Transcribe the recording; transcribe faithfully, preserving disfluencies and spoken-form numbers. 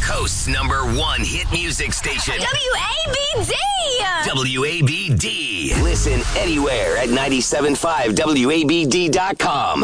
Coast's number one hit music station. W A B D! W A B D. Listen anywhere at nine seven five W A B D dot com.